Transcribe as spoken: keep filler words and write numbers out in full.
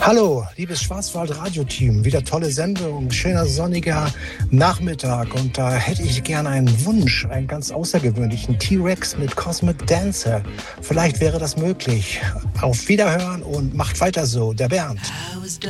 Hallo, liebes Schwarzwald-Radio-Team. Wieder tolle Sendung, schöner sonniger Nachmittag. Und da hätte ich gerne einen Wunsch, einen ganz außergewöhnlichen T-Rex mit Cosmic Dancer. Vielleicht wäre das möglich. Auf Wiederhören und macht weiter so, der Bernd.